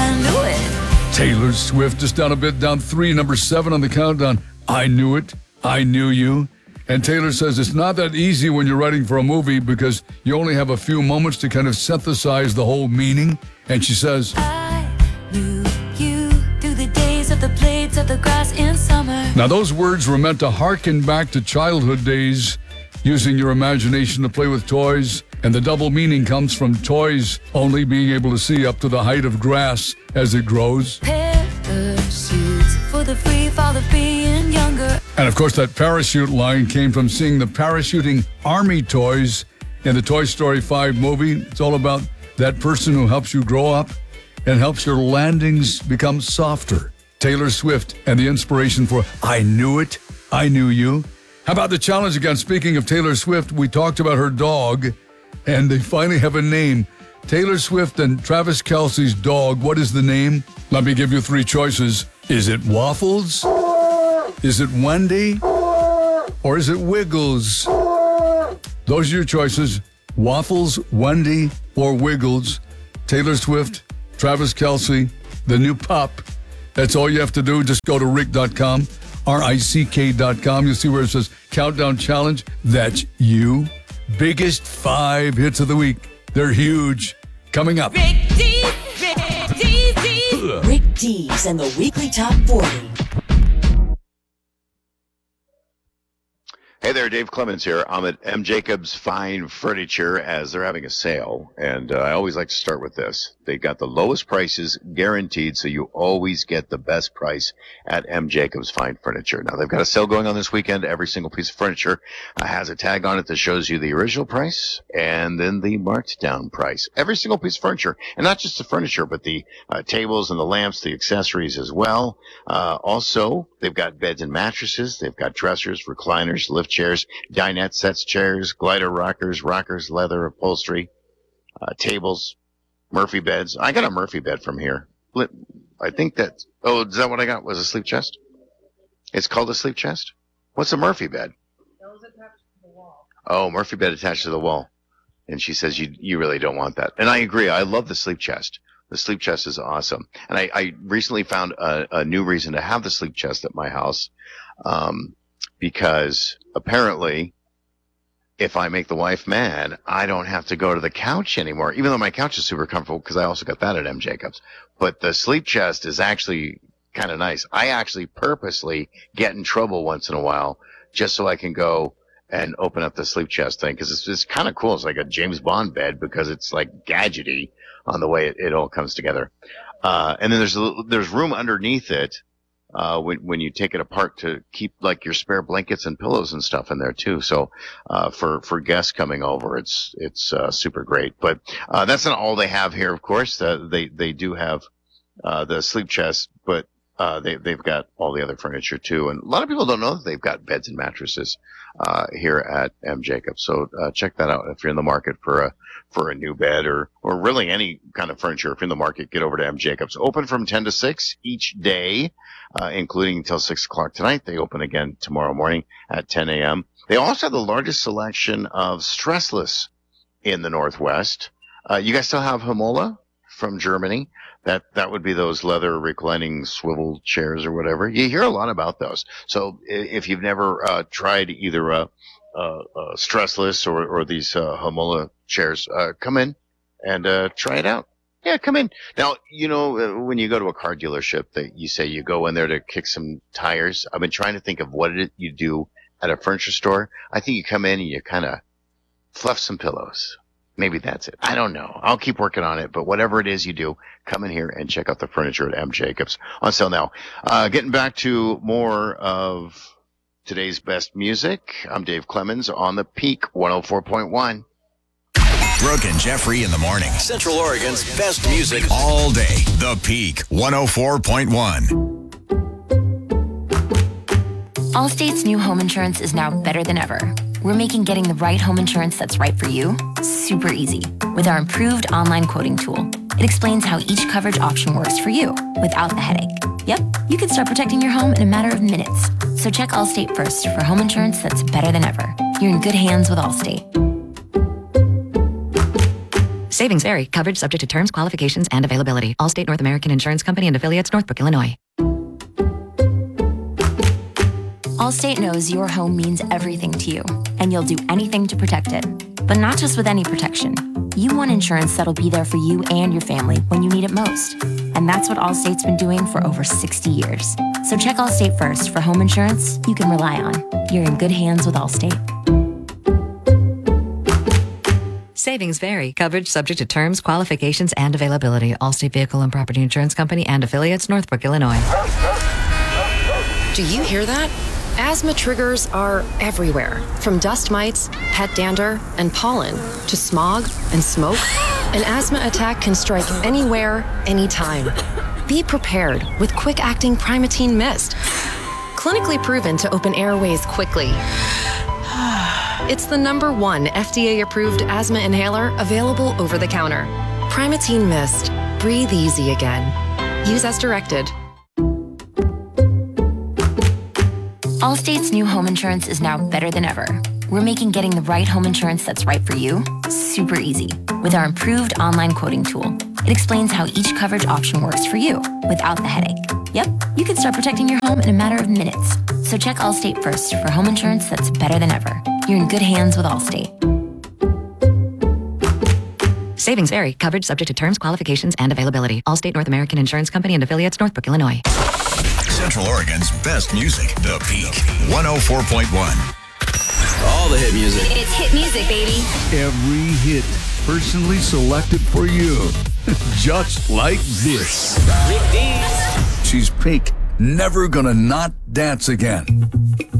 I knew it. Taylor Swift just down a bit, down 3, number 7 on the countdown. I Knew It, I Knew You. And Taylor says it's not that easy when you're writing for a movie because you only have a few moments to kind of synthesize the whole meaning. And she says, I knew you through the days of the blades of the grass in summer. Now those words were meant to harken back to childhood days, using your imagination to play with toys. And the double meaning comes from toys only being able to see up to the height of grass as it grows. Parachutes for the free fall of being younger. And of course, that parachute line came from seeing the parachuting army toys in the Toy Story 5 movie. It's all about that person who helps you grow up and helps your landings become softer. Taylor Swift and the inspiration for I Knew It, I Knew You. How about the challenge again? Speaking of Taylor Swift, we talked about her dog, and they finally have a name. Taylor Swift and Travis Kelce's dog, what is the name? Let me give you 3 choices. Is it Waffles? Is it Wendy? Or is it Wiggles? Those are your choices. Waffles, Wendy, or Wiggles. Taylor Swift, Travis Kelce, the new pup. That's all you have to do. Just go to rick.com, RICK.com. You'll see where it says Countdown Challenge. That's you. Biggest 5 hits of the week. They're huge. Coming up. Rick Dees and the Weekly Top 40. Hey there, Dave Clemens here. I'm at M. Jacobs Fine Furniture as they're having a sale, and I always like to start with this. They got the lowest prices guaranteed, so you always get the best price at M. Jacobs Fine Furniture. Now, they've got a sale going on this weekend. Every single piece of furniture has a tag on it that shows you the original price and then the marked down price. Every single piece of furniture, and not just the furniture, but the tables and the lamps, the accessories as well. Also, they've got beds and mattresses. They've got dressers, recliners, lift chairs, dinette sets, chairs, glider rockers, leather upholstery, tables, Murphy beds. I got a Murphy bed from here. I think that, is that what I got? Was a sleep chest? It's called a sleep chest? What's a Murphy bed? Those attached to the wall. Oh, Murphy bed attached to the wall. And she says you really don't want that. And I agree. I love the sleep chest. The sleep chest is awesome. And I recently found a new reason to have the sleep chest at my house. Because apparently, if I make the wife mad, I don't have to go to the couch anymore, even though my couch is super comfortable because I also got that at M. Jacobs. But the sleep chest is actually kind of nice. I actually purposely get in trouble once in a while just so I can go and open up the sleep chest thing because it's kind of cool. It's like a James Bond bed because it's like gadgety on the way it all comes together. And then there's room underneath it. When you take it apart to keep like your spare blankets and pillows and stuff in there too. So, for guests coming over, it's super great. But, that's not all they have here, of course. They do have, the sleep chest, but, they've got all the other furniture too. And a lot of people don't know that they've got beds and mattresses, here at M. Jacobs. So, check that out if you're in the market for a new bed or really any kind of furniture. If you're in the market, get over to M. Jacobs. Open from 10 to 6 each day, including until 6 o'clock tonight. They open again tomorrow morning at 10 a.m. They also have the largest selection of stressless in the Northwest. You guys still have Himola from Germany. That would be those leather reclining swivel chairs or whatever. You hear a lot about those. So if you've never tried either a stressless or these Himola chairs, come in and try it out. Yeah, come in. Now, when you go to a car dealership, that you say you go in there to kick some tires. I've been trying to think of what it you do at a furniture store. I think you come in and you kind of fluff some pillows. Maybe that's it. I don't know. I'll keep working on it. But whatever it is you do, come in here and check out the furniture at M. Jacobs. On sale now. Getting back to more of today's best music. I'm Dave Clemens on the Peak 104.1. Brooke and Jeffrey in the morning. Central Oregon's best music all day. The Peak 104.1. Allstate's new home insurance is now better than ever. We're making getting the right home insurance that's right for you super easy with our improved online quoting tool. It explains how each coverage option works for you without the headache. Yep, you can start protecting your home in a matter of minutes. So check Allstate first for home insurance that's better than ever. You're in good hands with Allstate. Savings vary. Coverage subject to terms, qualifications, and availability. Allstate North American Insurance Company and affiliates, Northbrook, Illinois. Allstate knows your home means everything to you, and you'll do anything to protect it. But not just with any protection. You want insurance that'll be there for you and your family when you need it most. And that's what Allstate's been doing for over 60 years. So check Allstate first for home insurance you can rely on. You're in good hands with Allstate. Savings vary. Coverage subject to terms, qualifications, and availability. Allstate Vehicle and Property Insurance Company and affiliates, Northbrook, Illinois. Do you hear that? Asthma triggers are everywhere, from dust mites, pet dander, and pollen, to smog and smoke. An asthma attack can strike anywhere, anytime. Be prepared with quick-acting Primatene Mist. Clinically proven to open airways quickly. It's the #1 FDA-approved asthma inhaler available over the counter. Primatene Mist. Breathe easy again. Use as directed. Allstate's new home insurance is now better than ever. We're making getting the right home insurance that's right for you super easy with our improved online quoting tool. It explains how each coverage option works for you without the headache. Yep, you can start protecting your home in a matter of minutes. So check Allstate first for home insurance that's better than ever. You're in good hands with Allstate. Savings vary. Coverage subject to terms, qualifications, and availability. Allstate North American Insurance Company and affiliates, Northbrook, Illinois. Central Oregon's best music. The Peak 104.1. All the hit music. It's hit music, baby. Every hit personally selected for you. Just like this. She's Pink. Never gonna not dance again.